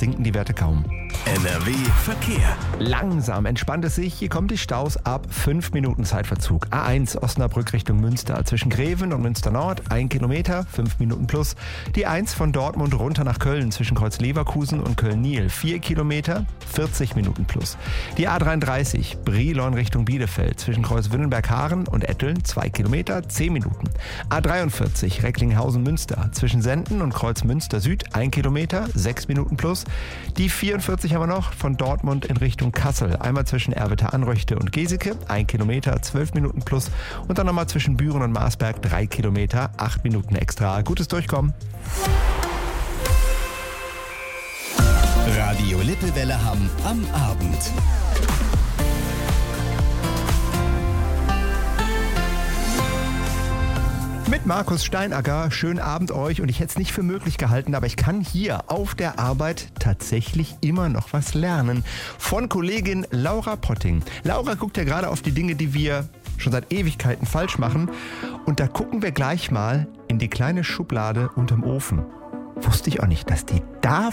sinken die Werte kaum. NRW Verkehr. Langsam entspannt es sich. Hier kommen die Staus ab 5 Minuten Zeitverzug. A1 Osnabrück Richtung Münster. Zwischen Greven und Münster Nord 1 Kilometer, 5 Minuten plus. Die 1 von Dortmund runter nach Köln zwischen Kreuz Leverkusen und Köln-Niel. 4 Kilometer, 40 Minuten plus. Die A33 Brilon Richtung Bielefeld. Zwischen Kreuz Wünnenberg-Haaren und Etteln 2 Kilometer, 10 Minuten. A43 Recklinghausen-Münster. Zwischen Senden und Kreuz Münster Süd 1 Kilometer, 6 Minuten plus. Die 44 haben wir noch von Dortmund in Richtung Kassel. Einmal zwischen Erwitter-Anröchte und Geseke, 1 Kilometer, 12 Minuten plus. Und dann nochmal zwischen Büren und Marsberg 3 Kilometer, 8 Minuten extra. Gutes Durchkommen. Radio Lippewelle Hamm am Abend. Mit Markus Steinacker, schönen Abend euch, und ich hätte es nicht für möglich gehalten, aber ich kann hier auf der Arbeit tatsächlich immer noch was lernen. Von Kollegin Laura Potting. Laura guckt ja gerade auf die Dinge, die wir schon seit Ewigkeiten falsch machen, und da gucken wir gleich mal in die kleine Schublade unterm Ofen. Wusste ich auch nicht, dass die da